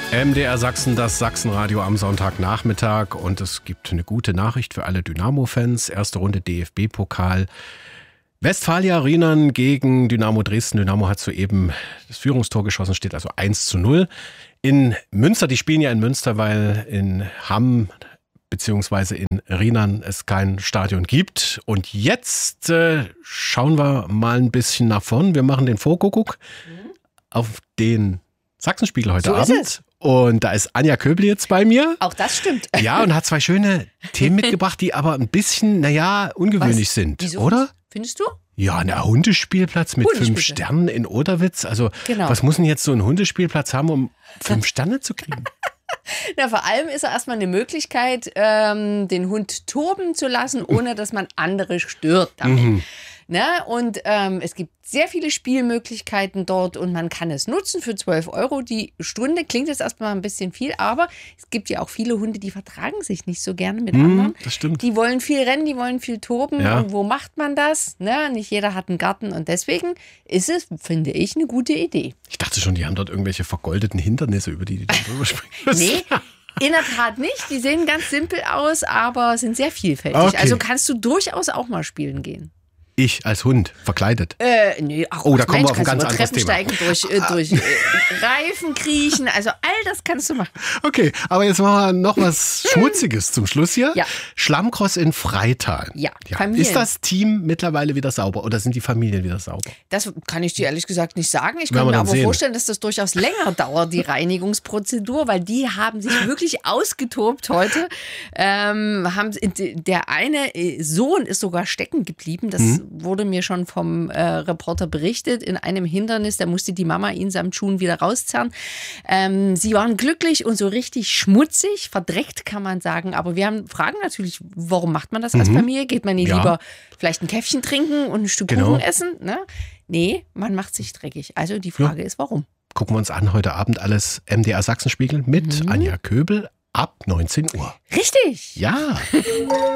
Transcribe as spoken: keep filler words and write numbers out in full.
M D R Sachsen, das Sachsenradio am Sonntagnachmittag. Und es gibt eine gute Nachricht für alle Dynamo-Fans. Erste Runde D F B-Pokal. Westfalia Rheinern gegen Dynamo Dresden. Dynamo hat soeben das Führungstor geschossen, steht also eins zu null. In Münster, die spielen ja in Münster, weil in Hamm beziehungsweise in Rheinern es kein Stadion gibt. Und jetzt äh, schauen wir mal ein bisschen nach vorn. Wir machen den Vorkuckuck mhm. auf den Sachsenspiegel heute so Abend. Und da ist Anja Köbel jetzt bei mir. Auch das stimmt. Ja, und hat zwei schöne Themen mitgebracht, die aber ein bisschen, naja, ungewöhnlich Was? sind, Wieso? oder? Findest du? Ja, ein Hundespielplatz mit fünf Sternen in Oderwitz. Also, Genau. Was muss denn jetzt so ein Hundespielplatz haben, um fünf Sterne zu kriegen? Na, vor allem ist er erstmal eine Möglichkeit, ähm, den Hund toben zu lassen, ohne dass man andere stört damit. Mhm. Ne? Und ähm, es gibt sehr viele Spielmöglichkeiten dort und man kann es nutzen für zwölf Euro die Stunde. Klingt jetzt erstmal ein bisschen viel, aber es gibt ja auch viele Hunde, die vertragen sich nicht so gerne mit Mhm, anderen. das stimmt. Die wollen viel rennen, die wollen viel toben. Ja. Und wo macht man das? Ne? Nicht jeder hat einen Garten und deswegen ist es, finde ich, eine gute Idee. Ich dachte schon, die haben dort irgendwelche vergoldeten Hindernisse, über die die dann drüber springen müssen. Nee, in der Tat nicht. Die sehen ganz simpel aus, aber sind sehr vielfältig. Okay. Also kannst du durchaus auch mal spielen gehen. Ich als Hund, verkleidet. Äh, nee, ach, Oh, da was, kommen wir auf ein kannst ganz du über anderes Treppen steigen, durch, äh, durch äh, Reifen kriechen, also all das kannst du machen. Okay, aber jetzt machen wir noch was Schmutziges zum Schluss hier. Ja. Schlammcross in Freital. Ja, ja. Familien. Ist das Team mittlerweile wieder sauber oder sind die Familien wieder sauber? Das kann ich dir ehrlich gesagt nicht sagen. Ich Werden kann wir mir dann aber sehen. vorstellen, dass das durchaus länger dauert, die Reinigungsprozedur, weil die haben sich wirklich ausgetobt heute. Ähm, haben, der eine Sohn ist sogar stecken geblieben. Das Mhm. wurde mir schon vom äh, Reporter berichtet. In einem Hindernis, da musste die Mama ihn samt Schuhen wieder rauszerren. Ähm, sie waren glücklich und so richtig schmutzig, verdreckt kann man sagen. Aber wir haben fragen natürlich, warum macht man das als Mhm. Familie? Geht man nicht Ja. lieber vielleicht ein Käffchen trinken und ein Stück Genau. Kuchen essen? Ne? Nee, man macht sich dreckig. Also die Frage ist, warum? Gucken wir uns an, heute Abend alles M D R Sachsenspiegel mit Mhm. Anja Köbel ab neunzehn Uhr. Richtig. Ja.